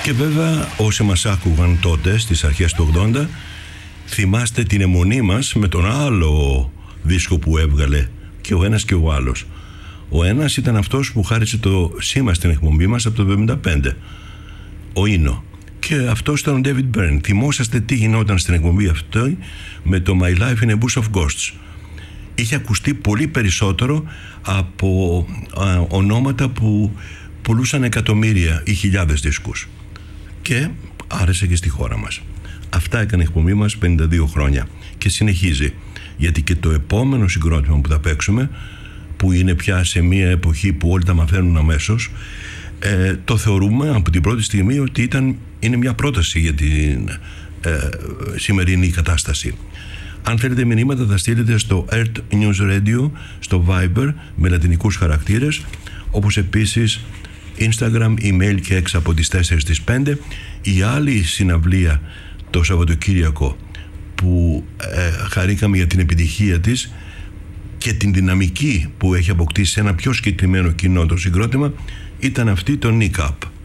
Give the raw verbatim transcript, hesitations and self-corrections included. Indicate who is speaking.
Speaker 1: Και βέβαια όσοι μας άκουγαν τότε στις αρχές του ογδόντα θυμάστε την αιμονή μας με τον άλλο δίσκο που έβγαλε και ο ένας και ο άλλος. Ο ένας ήταν αυτός που χάρισε το σήμα στην εκπομπή μας από το εβδομήντα πέντε, ο Ίνο, και αυτός ήταν ο David Byrne. Θυμόσαστε τι γινόταν στην εκπομπή αυτή με το My Life in a Bush of Ghosts? Είχε ακουστεί πολύ περισσότερο από α, ονόματα που πουλούσαν εκατομμύρια ή χιλιάδες δίσκους, και άρεσε και στη χώρα μας. Αυτά έκανε η εκπομπή μας πενήντα δύο χρόνια και συνεχίζει, γιατί και το επόμενο συγκρότημα που θα παίξουμε, που είναι πια σε μια εποχή που όλοι τα μαθαίνουν αμέσως, ε, το θεωρούμε από την πρώτη στιγμή ότι ήταν, είναι μια πρόταση για την ε, σημερινή κατάσταση. Αν θέλετε μηνύματα θα στείλετε στο Earth News Radio, στο Viber με λατινικούς χαρακτήρες, όπως επίσης Instagram, email και έξω από τις τέσσερις στις πέντε. Η άλλη συναυλία το Σαββατοκύριακο που ε, χαρήκαμε για την επιτυχία της και την δυναμική που έχει αποκτήσει σε ένα πιο συγκεκριμένο κοινό το συγκρότημα ήταν αυτή το Nick Up.